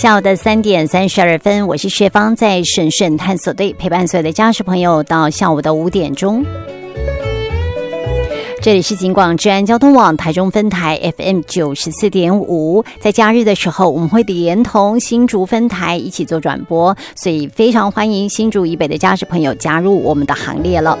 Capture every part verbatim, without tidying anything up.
下午的三点三十二分，我是薛芳，在顺顺探索队陪伴所有的家属朋友到下午的五点钟。这里是警广治安交通网台中分台 F M 九十四点五，在假日的时候我们会连同新竹分台一起做转播，所以非常欢迎新竹以北的家属朋友加入我们的行列了。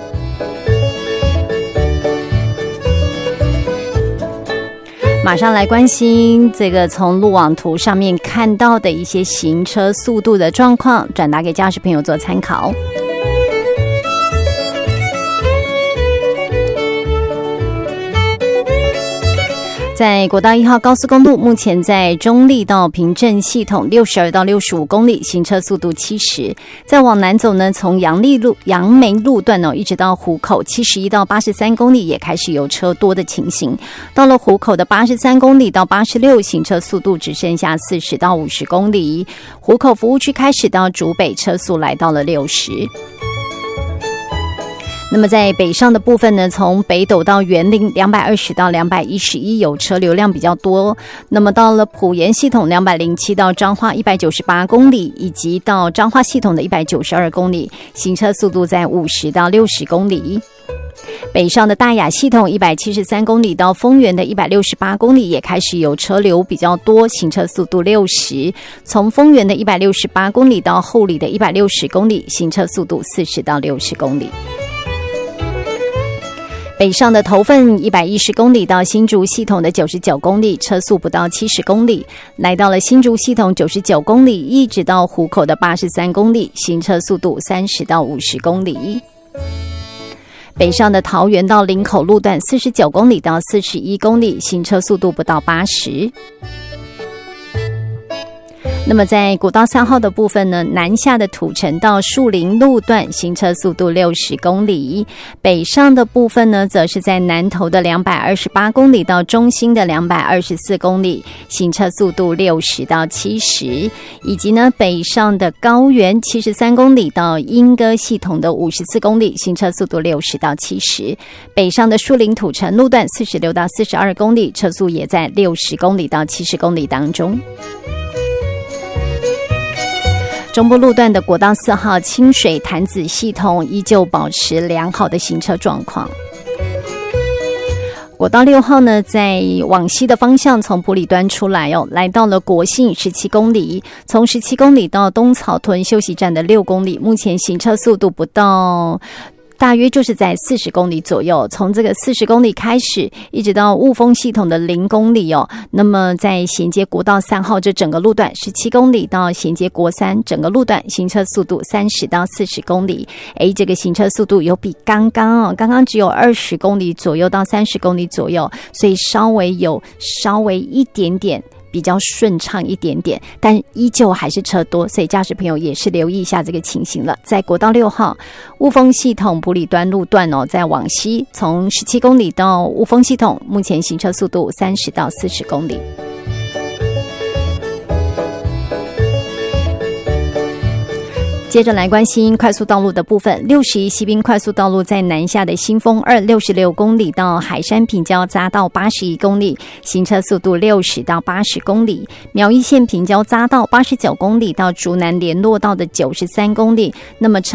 马上来关心这个从路网图上面看到的一些行车速度的状况，转达给驾驶朋友做参考。在国道一号高速公路，目前在中立到平镇系统六十二到六十五公里，行车速度七十。再往南走呢，从杨丽路、杨梅路段哦，一直到湖口七十一到八十三公里，也开始有车多的情形。到了湖口的八十三公里到八十六，行车速度只剩下四十到五十公里。湖口服务区开始到竹北，车速来到了六十。那么在北上的部分呢，从北斗到员林两百二十到两百一十一有车流量比较多。那么到了埔盐系统两百零七到彰化一百九十八公里，以及到彰化系统的一百九十二公里，行车速度在五十到六十公里。北上的大雅系统一百七十三公里到丰原的一百六十八公里，也开始有车流比较多，行车速度六十。从丰原的一百六十八公里到后里的一百六十公里，行车速度四十到六十公里。北上的头份一百一十公里到新竹系统的九十九公里，车速不到七十公里。来到了新竹系统九十九公里，一直到湖口的八十三公里，行车速度三十到五十公里。北上的桃园到林口路段四十九公里到四十一公里，行车速度不到八十。那么在国道三号的部分呢，南下的土城到树林路段行车速度六十公里，北上的部分呢，则是在南投的两百二十八公里到中心的两百二十四公里，行车速度六十到七十，以及呢北上的高原七十三公里到莺歌系统的五十四公里，行车速度六十到七十，北上的树林土城路段四十六到四十二公里，车速也在六十公里到七十公里当中。中部路段的国道四号清水潭子系统依旧保持良好的行车状况。国道六号呢，在往西的方向从埔里端出来哦，来到了国信十七公里，从十七公里到东草屯休息站的六公里，目前行车速度不到。大约就是在四十公里左右，从这个四十公里开始，一直到雾峰系统的零公里哦。那么在衔接国道三号这整个路段，十七公里到衔接国三整个路段，行车速度三十到四十公里。诶，这个行车速度有比刚刚哦，刚刚只有二十公里左右到三十公里左右，所以稍微有稍微一点点。比较顺畅一点点，但依旧还是车多，所以驾驶朋友也是留意一下这个情形了。在国道六号雾峰系统埔里端路段哦，在往西从十七公里到雾峰系统，目前行车速度三十到四十公里。接着来关心快速道路的部分，六十一西滨快速道路在南下的新丰二六十六公里到海山平交匝道八十一公里，行车速度六十到八十公里。苗栗县平交匝道八十九公里到竹南联络道的九十三公里，那么